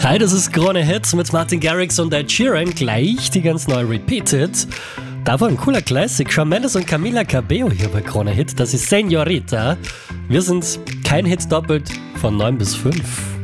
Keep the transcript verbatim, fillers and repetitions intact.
Hi, das ist Krone Hits mit Martin Garrix und Ed Sheeran. Gleich die ganz neue Repeated. Da war ein cooler Classic. Shawn Mendes und Camila Cabello hier bei Krone Hit. Das ist Señorita. Wir sind kein Hit doppelt von neun bis fünf.